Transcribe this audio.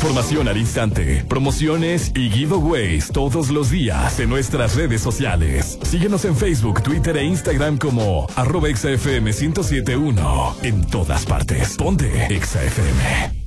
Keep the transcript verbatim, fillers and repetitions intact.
información al instante, promociones y giveaways todos los días en nuestras redes sociales. Síguenos en Facebook, Twitter e Instagram como arroba Exa F M ciento siete punto uno. En todas partes. Ponte Exa F M.